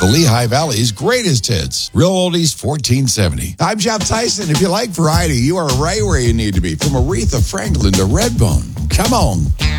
the Lehigh Valley's greatest hits. Real Oldies 1470. I'm Jeff Tyson. If you like variety, you are right where you need to be. From Aretha Franklin to Redbone. Come on.